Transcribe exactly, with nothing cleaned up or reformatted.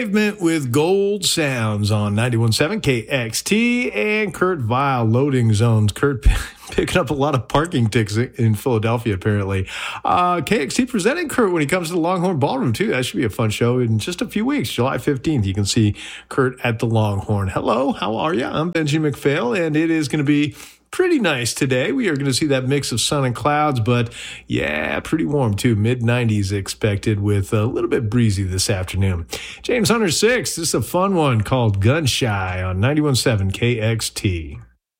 Pavement with Gold Sounds on ninety-one point seven K X T and Kurt Vile, Loading Zones. Kurt picking up a lot of parking tickets in Philadelphia, apparently. Uh, K X T presenting Kurt when he comes to the Longhorn Ballroom, too. That should be a fun show in just a few weeks. July fifteenth, you can see Kurt at the Longhorn. Hello, how are you? I'm Benji McPhail, and it is going to be pretty nice today. We are going to see that mix of sun and clouds, but yeah, pretty warm too. mid nineties expected with a little bit breezy this afternoon. James Hunter six, this is a fun one called Gun Shy on ninety-one point seven K X T.